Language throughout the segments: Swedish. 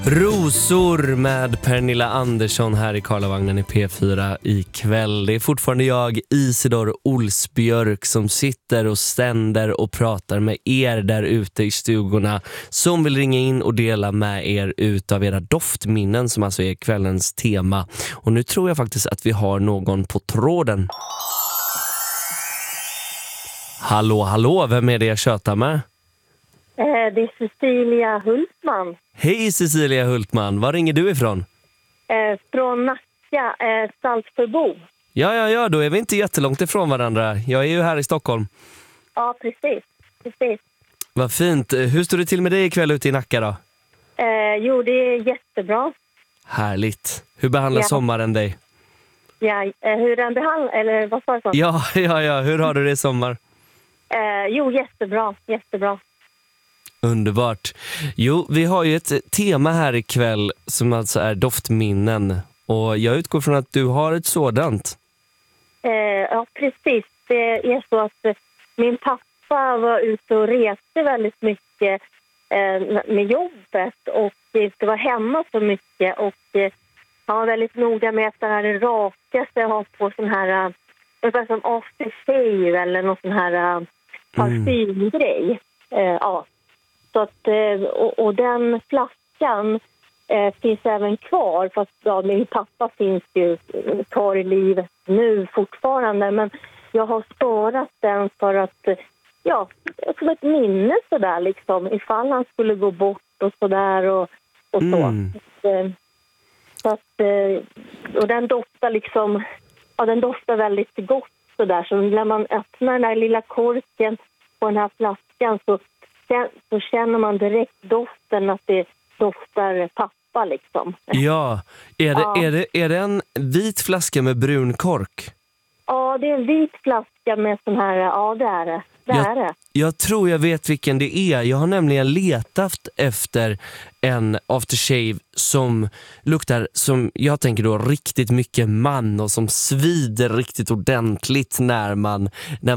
Rosor med Pernilla Andersson här i Karlavagnen i P4 ikväll. Det är fortfarande jag, Isidor Olsbjörk, som sitter och ständer och pratar med er där ute i stugorna som vill ringa in och dela med er utav era doftminnen som alltså är kvällens tema. Och nu tror jag faktiskt att vi har någon på tråden. Hallå, vem är det jag tjötar med? Det är Cecilia Hultman. Hej Cecilia Hultman, var ringer du ifrån? Från Nacka, Saltsjöbo. Ja, då är vi inte jättelångt ifrån varandra. Jag är ju här i Stockholm. Ja, precis. Vad fint. Hur står det till med dig ikväll ute i Nacka då? Jo, det är jättebra. Härligt. Hur behandlar sommaren dig? Ja, hur den behandlar, eller vad sa du? Ja. Hur har du det i sommar? Jo, jättebra. Underbart. Jo, vi har ju ett tema här ikväll som alltså är doftminnen. Och jag utgår från att du har ett sådant. Ja, precis. Det är så att min pappa var ute och reste väldigt mycket med jobbet och inte var hemma så mycket. Och han var väldigt noga med att han hade rakat sig och ha på sån här ungefär som aftershave eller någon sån här parfymgrej. Ja. Så att, och den flaskan finns även kvar, fast min pappa finns ju kvar i livet nu fortfarande. Men jag har sparat den för att, som ett minne sådär liksom, ifall han skulle gå bort och sådär och så. Så att, och den doftar liksom, den doftar väldigt gott sådär. Så när man öppnar den här lilla korken på den här flaskan så känner man direkt doften att det doftar pappa liksom. Ja, är det en vit flaska med brun kork? Ja, det är en vit flaska med sån här, det är det. Jag tror jag vet vilken det är. Jag har nämligen letat efter en aftershave som luktar, som jag tänker då, riktigt mycket man och som svider riktigt ordentligt när man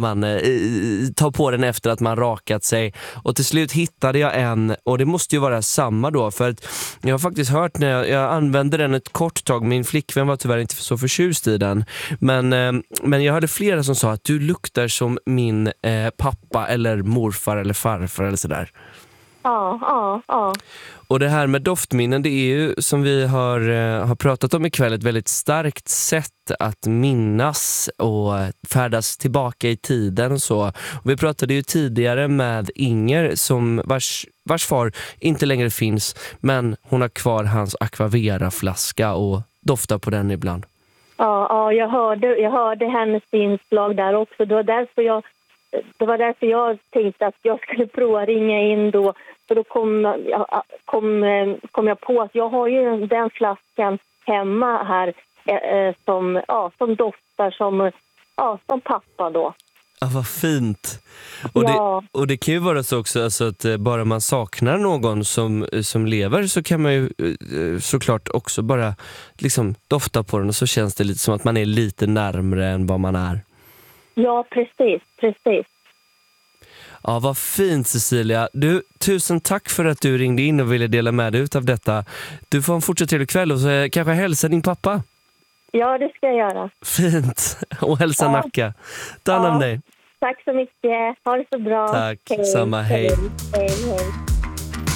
tar på den efter att man rakat sig. Och till slut hittade jag en, och det måste ju vara samma då, för att jag har faktiskt hört när jag använde den ett kort tag, min flickvän var tyvärr inte så förtjust i den, men jag hörde flera som sa att du luktar som min pappa eller morfar eller farfar eller sådär. Ja. Och det här med doftminnen, det är ju, som vi har pratat om ikväll, ett väldigt starkt sätt att minnas och färdas tillbaka i tiden och så. Och vi pratade ju tidigare med Inger som vars far inte längre finns, men hon har kvar hans Aquavera-flaska och doftar på den ibland. Ja, jag hörde hennes inslag där också. Det var därför jag tänkte att jag skulle prova ringa in då. För då kom jag på att jag har ju den flaskan hemma här som doftar som pappa då. Ja, vad fint. Och det kan ju vara så också, alltså att bara man saknar någon som lever, så kan man ju såklart också bara liksom dofta på den, och så känns det lite som att man är lite närmare än vad man är. Ja, precis. Ja, vad fint Cecilia. Du, tusen tack för att du ringde in och ville dela med dig av detta. Du får en fortsatt trevlig kväll och så kanske hälsa din pappa. Ja, det ska jag göra. Fint. Och hälsa Nacka. Ta hand om dig. Tack så mycket. Ha det så bra. Tack, samma. Hej. Hej.